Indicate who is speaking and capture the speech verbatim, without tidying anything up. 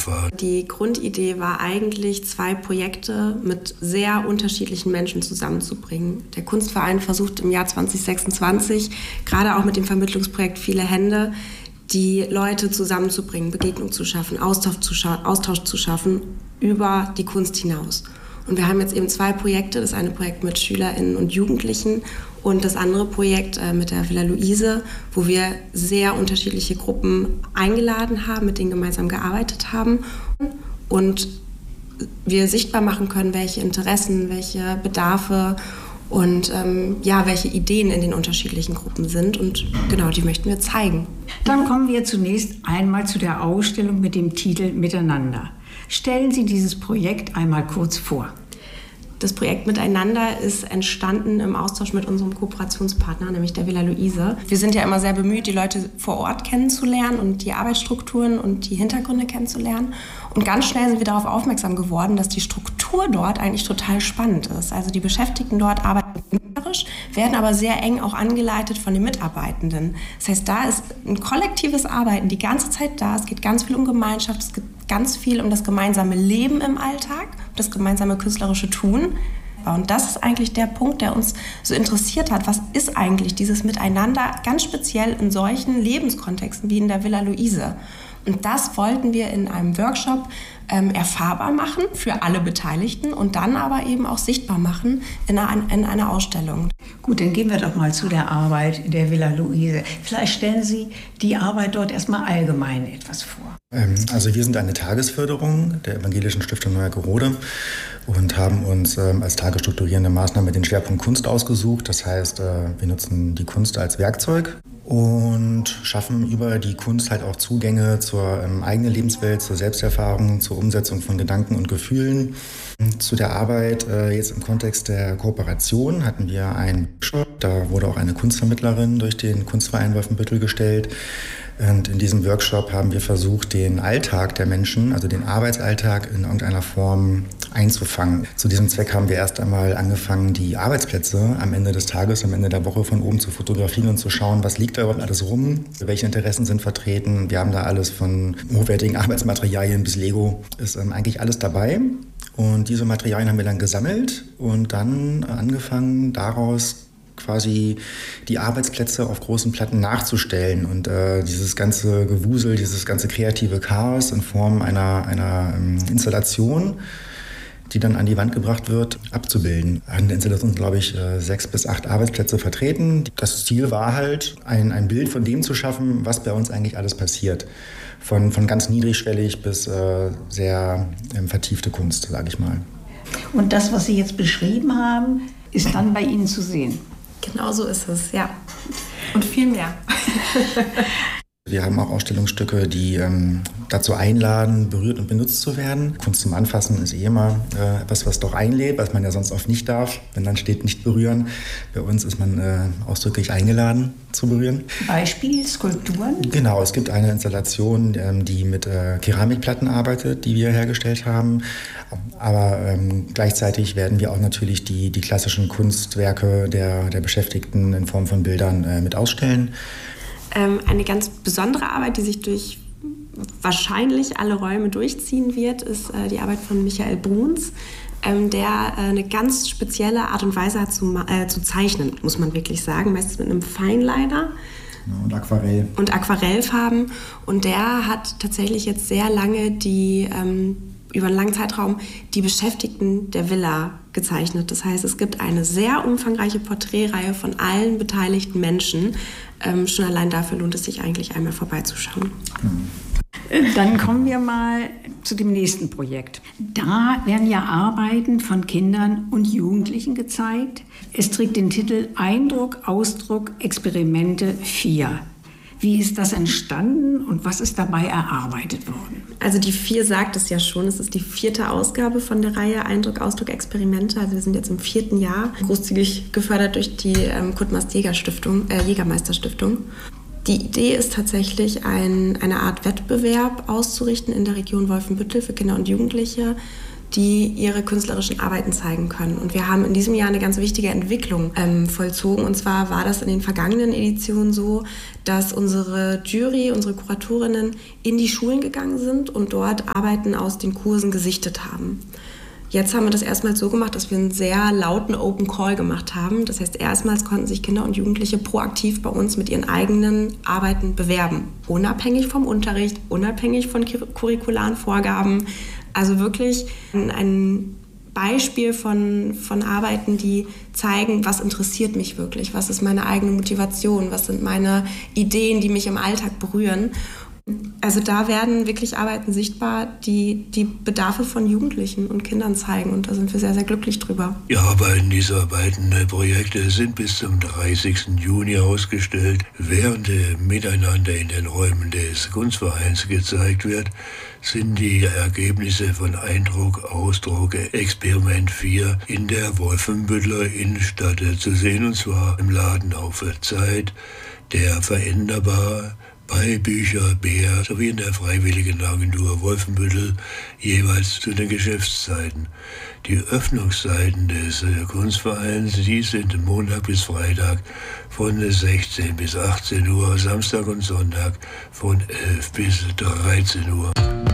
Speaker 1: Ablauf war.
Speaker 2: Die Grundidee war eigentlich, zwei Projekte mit sehr unterschiedlichen Menschen zusammenzubringen. Der Kunstverein versucht im Jahr zwanzig sechsundzwanzig, gerade auch mit dem Vermittlungsprojekt Viele Hände, die Leute zusammenzubringen, Begegnung zu schaffen, Austausch zu, scha- Austausch zu schaffen über die Kunst hinaus. Und wir haben jetzt eben zwei Projekte, das eine Projekt mit SchülerInnen und Jugendlichen und das andere Projekt äh, mit der Villa Luise, wo wir sehr unterschiedliche Gruppen eingeladen haben, mit denen gemeinsam gearbeitet haben und wir sichtbar machen können, welche Interessen, welche Bedarfe und ähm, ja, welche Ideen in den unterschiedlichen Gruppen sind. Und genau, die möchten wir zeigen.
Speaker 3: Dann kommen wir zunächst einmal zu der Ausstellung mit dem Titel Miteinander. Stellen Sie dieses Projekt einmal kurz vor.
Speaker 2: Das Projekt Miteinander ist entstanden im Austausch mit unserem Kooperationspartner, nämlich der Villa Luise. Wir sind ja immer sehr bemüht, die Leute vor Ort kennenzulernen und die Arbeitsstrukturen und die Hintergründe kennenzulernen. Und ganz schnell sind wir darauf aufmerksam geworden, dass die Struktur dort eigentlich total spannend ist. Also die Beschäftigten dort arbeiten künstlerisch, werden aber sehr eng auch angeleitet von den Mitarbeitenden. Das heißt, da ist ein kollektives Arbeiten die ganze Zeit da. Es geht ganz viel um Gemeinschaft, es geht ganz viel um das gemeinsame Leben im Alltag, das gemeinsame künstlerische Tun. Und das ist eigentlich der Punkt, der uns so interessiert hat. Was ist eigentlich dieses Miteinander, ganz speziell in solchen Lebenskontexten wie in der Villa Luise? Und das wollten wir in einem Workshop ähm, erfahrbar machen für alle Beteiligten und dann aber eben auch sichtbar machen in einer, in einer Ausstellung.
Speaker 3: Gut, dann gehen wir doch mal zu der Arbeit der Villa Luise. Vielleicht stellen Sie die Arbeit dort erstmal allgemein etwas vor.
Speaker 4: Also wir sind eine Tagesförderung der Evangelischen Stiftung Neuergerode und haben uns ähm, als tagesstrukturierende Maßnahme den Schwerpunkt Kunst ausgesucht. Das heißt, äh, wir nutzen die Kunst als Werkzeug und schaffen über die Kunst halt auch Zugänge zur ähm, eigenen Lebenswelt, zur Selbsterfahrung, zur Umsetzung von Gedanken und Gefühlen. Zu der Arbeit äh, jetzt im Kontext der Kooperation hatten wir einen Workshop. Da wurde auch eine Kunstvermittlerin durch den Kunstverein Wolfenbüttel gestellt. Und in diesem Workshop haben wir versucht, den Alltag der Menschen, also den Arbeitsalltag in irgendeiner Form einzufangen. Zu diesem Zweck haben wir erst einmal angefangen, die Arbeitsplätze am Ende des Tages, am Ende der Woche von oben zu fotografieren und zu schauen, was liegt da überhaupt alles rum, welche Interessen sind vertreten. Wir haben da alles von hochwertigen Arbeitsmaterialien bis Lego, ist ähm, eigentlich alles dabei. Und diese Materialien haben wir dann gesammelt und dann angefangen, daraus quasi die Arbeitsplätze auf großen Platten nachzustellen und äh, dieses ganze Gewusel, dieses ganze kreative Chaos in Form einer, einer ähm, Installation, die dann an die Wand gebracht wird, abzubilden. An der Installation sind, glaube ich, äh, sechs bis acht Arbeitsplätze vertreten. Das Ziel war halt, ein, ein Bild von dem zu schaffen, was bei uns eigentlich alles passiert. Von, von ganz niedrigschwellig bis äh, sehr ähm, vertiefte Kunst, sage ich mal.
Speaker 3: Und das, was Sie jetzt beschrieben haben, ist dann bei Ihnen zu sehen?
Speaker 2: Genau so ist es, ja. Und viel mehr.
Speaker 4: Wir haben auch Ausstellungsstücke, die ähm, dazu einladen, berührt und benutzt zu werden. Kunst zum Anfassen ist eh immer äh, etwas, was doch einlädt, was man ja sonst oft nicht darf. Wenn dann steht, nicht berühren. Bei uns ist man äh, ausdrücklich eingeladen zu berühren.
Speaker 3: Beispiel, Skulpturen?
Speaker 4: Genau, es gibt eine Installation, ähm, die mit äh, Keramikplatten arbeitet, die wir hergestellt haben. Aber ähm, gleichzeitig werden wir auch natürlich die, die klassischen Kunstwerke der, der Beschäftigten in Form von Bildern äh, mit ausstellen.
Speaker 2: Eine ganz besondere Arbeit, die sich durch wahrscheinlich alle Räume durchziehen wird, ist die Arbeit von Michael Bruns, der eine ganz spezielle Art und Weise hat zu, äh, zu zeichnen, muss man wirklich sagen, meistens mit einem Feinliner.
Speaker 4: Und Aquarell.
Speaker 2: Und Aquarellfarben. Und der hat tatsächlich jetzt sehr lange die, ähm, über einen langen Zeitraum die Beschäftigten der Villa gezeichnet. Das heißt, es gibt eine sehr umfangreiche Porträtreihe von allen beteiligten Menschen. Ähm, schon allein dafür lohnt es sich eigentlich einmal vorbeizuschauen.
Speaker 3: Dann kommen wir mal zu dem nächsten Projekt. Da werden ja Arbeiten von Kindern und Jugendlichen gezeigt. Es trägt den Titel Eindruck, Ausdruck, Experimente vier. Wie ist das entstanden und was ist dabei erarbeitet worden?
Speaker 2: Also die vier sagt es ja schon, es ist die vierte Ausgabe von der Reihe Eindruck, Ausdruck, Experimente. Also wir sind jetzt im vierten Jahr, großzügig gefördert durch die ähm, Kurt-Mast Jäger-Stiftung, äh, Jägermeister-Stiftung. Die Idee ist tatsächlich, ein, eine Art Wettbewerb auszurichten in der Region Wolfenbüttel für Kinder und Jugendliche die ihre künstlerischen Arbeiten zeigen können. Und wir haben in diesem Jahr eine ganz wichtige Entwicklung ähm, vollzogen. Und zwar war das in den vergangenen Editionen so, dass unsere Jury, unsere Kuratorinnen in die Schulen gegangen sind und dort Arbeiten aus den Kursen gesichtet haben. Jetzt haben wir das erstmals so gemacht, dass wir einen sehr lauten Open Call gemacht haben. Das heißt, erstmals konnten sich Kinder und Jugendliche proaktiv bei uns mit ihren eigenen Arbeiten bewerben. Unabhängig vom Unterricht, unabhängig von curricularen Vorgaben. Also wirklich ein Beispiel von, von Arbeiten, die zeigen, was interessiert mich wirklich, was ist meine eigene Motivation, was sind meine Ideen, die mich im Alltag berühren. Also da werden wirklich Arbeiten sichtbar, die die Bedarfe von Jugendlichen und Kindern zeigen. Und da sind wir sehr, sehr glücklich drüber.
Speaker 1: Die Arbeiten dieser beiden Projekte sind bis zum dreißigsten Juni ausgestellt. Während miteinander in den Räumen des Kunstvereins gezeigt wird, sind die Ergebnisse von Eindruck, Ausdruck, Experiment vier in der Wolfenbütteler Innenstadt zu sehen. Und zwar im Laden auf Zeit, der veränderbar, bei Bücher Bär sowie in der Freiwilligen Agentur Wolfenbüttel jeweils zu den Geschäftszeiten. Die Öffnungszeiten des Kunstvereins, die sind Montag bis Freitag von sechzehn bis achtzehn Uhr, Samstag und Sonntag von elf bis dreizehn Uhr.